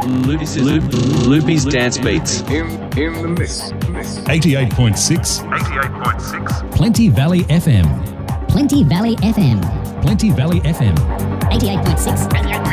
Loopy's Dance Beats. In the mix. 88.6. 88.6. Plenty Valley FM. Plenty Valley FM. Plenty Valley FM. 88.6. 88.6.